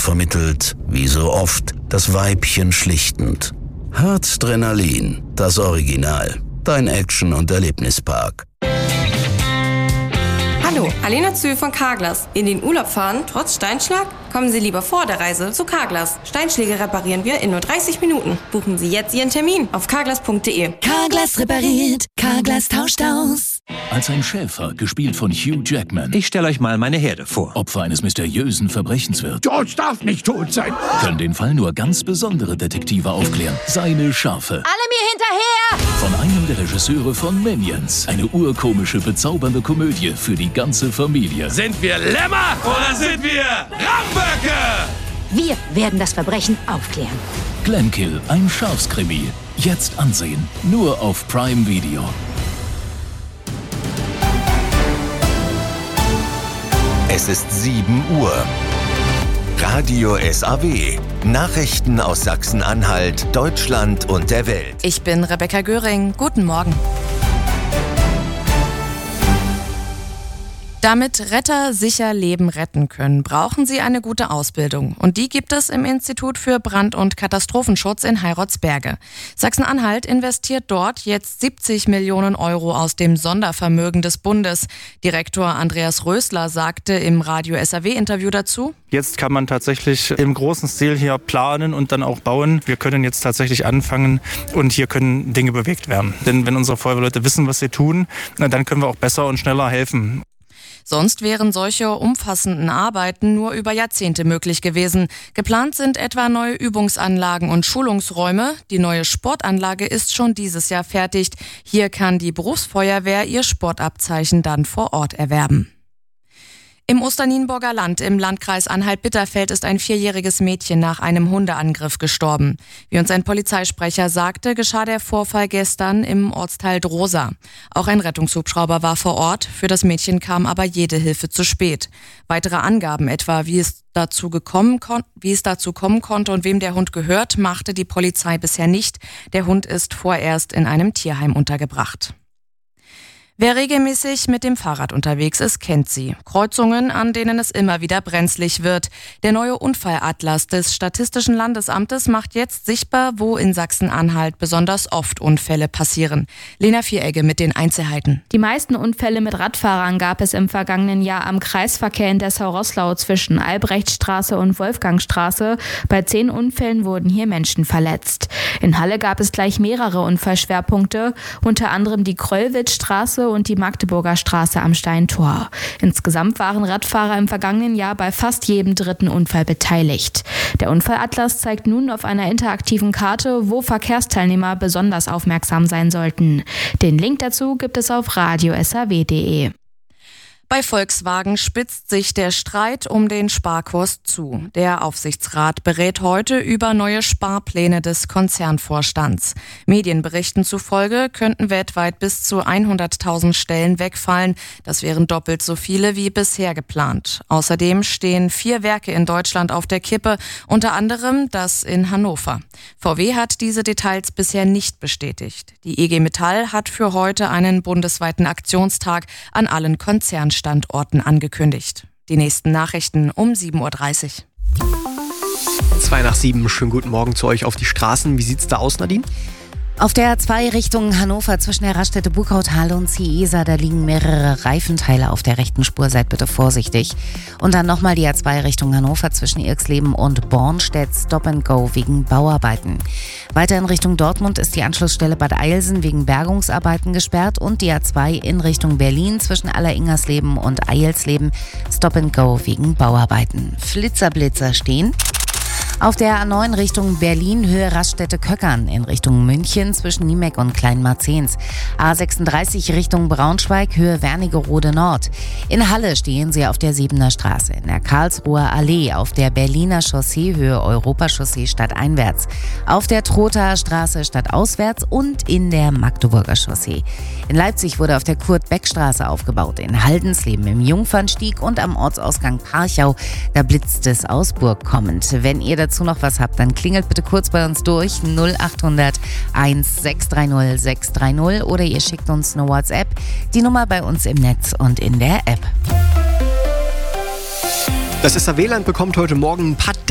vermittelt, wie so oft, das Weibchen schlichtend. Herzdrenalin, das Original. Dein Action- und Erlebnispark. Hallo, Alena Zühl von Carglass. In den Urlaub fahren, trotz Steinschlag? Kommen Sie lieber vor der Reise zu Carglass. Steinschläge reparieren wir in nur 30 Minuten. Buchen Sie jetzt Ihren Termin auf carglass.de. Carglass repariert, Carglass tauscht aus. Als ein Schäfer, gespielt von Hugh Jackman, Ich stelle euch mal meine Herde vor. Opfer eines mysteriösen Verbrechens wird, George darf nicht tot sein. können den Fall nur ganz besondere Detektive aufklären. Seine Schafe. Alle mir hinterher! Von einem der Regisseure von Minions. Eine urkomische, bezaubernde Komödie für die ganze Familie. Sind wir Lämmer oder sind wir Ramböcke? Wir werden das Verbrechen aufklären. Glenkill, ein Schafskrimi. Jetzt ansehen. Nur auf Prime Video. Es ist 7 Uhr. Radio SAW. Nachrichten aus Sachsen-Anhalt, Deutschland und der Welt. Ich bin Rebecca Göring. Guten Morgen. Damit Retter sicher Leben retten können, brauchen sie eine gute Ausbildung. Und die gibt es im Institut für Brand- und Katastrophenschutz in Heirotsberge. Sachsen-Anhalt investiert dort jetzt 70 Millionen Euro aus dem Sondervermögen des Bundes. Direktor Andreas Rösler sagte im Radio SAW-Interview dazu: Jetzt kann man tatsächlich im großen Stil hier planen und dann auch bauen. Wir können jetzt tatsächlich anfangen und hier können Dinge bewegt werden. Denn wenn unsere Feuerwehrleute wissen, was sie tun, dann können wir auch besser und schneller helfen. Sonst wären solche umfassenden Arbeiten nur über Jahrzehnte möglich gewesen. Geplant sind etwa neue Übungsanlagen und Schulungsräume. Die neue Sportanlage ist schon dieses Jahr fertig. Hier kann die Berufsfeuerwehr ihr Sportabzeichen dann vor Ort erwerben. Im Osternienburger Land im Landkreis Anhalt-Bitterfeld ist ein 4-jähriges Mädchen nach einem Hundeangriff gestorben. Wie uns ein Polizeisprecher sagte, geschah der Vorfall gestern im Ortsteil Drosa. Auch ein Rettungshubschrauber war vor Ort. Für das Mädchen kam aber jede Hilfe zu spät. Weitere Angaben etwa, wie es dazu kommen konnte und wem der Hund gehört, machte die Polizei bisher nicht. Der Hund ist vorerst in einem Tierheim untergebracht. Wer regelmäßig mit dem Fahrrad unterwegs ist, kennt sie. Kreuzungen, an denen es immer wieder brenzlig wird. Der neue Unfallatlas des Statistischen Landesamtes macht jetzt sichtbar, wo in Sachsen-Anhalt besonders oft Unfälle passieren. Lena Vieregge mit den Einzelheiten. Die meisten Unfälle mit Radfahrern gab es im vergangenen Jahr am Kreisverkehr in Dessau-Roßlau zwischen Albrechtstraße und Wolfgangstraße. Bei 10 Unfällen wurden hier Menschen verletzt. In Halle gab es gleich mehrere Unfallschwerpunkte, unter anderem die Kröllwitzstraße und die Magdeburger Straße am Steintor. Insgesamt waren Radfahrer im vergangenen Jahr bei fast jedem 3. Unfall beteiligt. Der Unfallatlas zeigt nun auf einer interaktiven Karte, wo Verkehrsteilnehmer besonders aufmerksam sein sollten. Den Link dazu gibt es auf radiosaw.de. Bei Volkswagen spitzt sich der Streit um den Sparkurs zu. Der Aufsichtsrat berät heute über neue Sparpläne des Konzernvorstands. Medienberichten zufolge könnten weltweit bis zu 100.000 Stellen wegfallen. Das wären doppelt so viele wie bisher geplant. Außerdem stehen 4 Werke in Deutschland auf der Kippe, unter anderem das in Hannover. VW hat diese Details bisher nicht bestätigt. Die IG Metall hat für heute einen bundesweiten Aktionstag an allen Konzernstandorten angekündigt. Die nächsten Nachrichten um 7.30 Uhr. 6:02. Schönen guten Morgen zu euch auf die Straßen. Wie sieht's da aus, Nadine? Auf der A2 Richtung Hannover zwischen der Raststätte Burghauthalle und Ciesa, da liegen mehrere Reifenteile auf der rechten Spur, seid bitte vorsichtig. Und dann nochmal die A2 Richtung Hannover zwischen Irxleben und Bornstedt, Stop and Go wegen Bauarbeiten. Weiter in Richtung Dortmund ist die Anschlussstelle Bad Eilsen wegen Bergungsarbeiten gesperrt und die A2 in Richtung Berlin zwischen Alleringersleben und Eilsleben, Stop and Go wegen Bauarbeiten. Flitzer stehen. Auf der A9 Richtung Berlin, Höhe Raststätte Köckern, in Richtung München zwischen Niemeck und Kleinmarzens. A36 Richtung Braunschweig, Höhe Wernigerode Nord. In Halle stehen Sie auf der Siebener Straße, in der Karlsruher Allee, auf der Berliner Chaussee, Höhe Europachaussee stadteinwärts, auf der Trothaer Straße stadtauswärts und in der Magdeburger Chaussee. In Leipzig wurde auf der Kurt-Beck-Straße aufgebaut, in Haldensleben im Jungfernstieg und am Ortsausgang Parchau, da blitzt es aus Burg kommend. Wenn ihr dazu noch was habt, dann klingelt bitte kurz bei uns durch 0800 1630 630 oder ihr schickt uns eine WhatsApp. Die Nummer bei uns im Netz und in der App. Das SAW-Land bekommt heute Morgen ein paar